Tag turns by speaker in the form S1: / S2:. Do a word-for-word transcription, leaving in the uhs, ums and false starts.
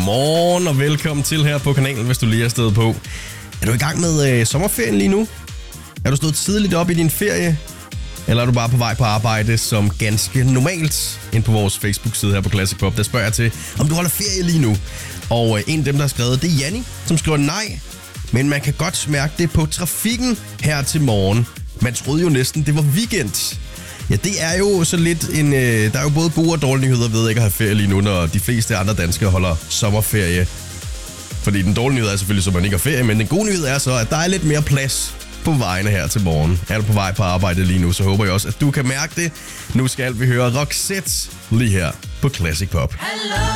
S1: Godmorgen og velkommen til her på kanalen, hvis du lige er stedet på. Er du i gang med øh, sommerferien lige nu? Er du stået tidligt op i din ferie? Eller er du bare på vej på arbejde som ganske normalt? Ind på vores Facebook-side her på Classic Pop, der spørger jeg til, om du holder ferie lige nu. Og øh, en af dem, der har skrevet, det er Janni, som skriver nej. Men man kan godt mærke det på trafikken her til morgen. Man troede jo næsten, det var weekend. Ja, det er jo så lidt en... Øh, der er jo både gode og dårlige nyheder ved ikke at have ferie lige nu, når de fleste andre danskere holder sommerferie. Fordi den dårlige nyhed er selvfølgelig, så man ikke har ferie, men den gode nyhed er så, at der er lidt mere plads på vejene her til morgen. Er du på vej på arbejde lige nu, så håber jeg også, at du kan mærke det. Nu skal vi høre Roxette lige her på Classic Pop.
S2: Hello.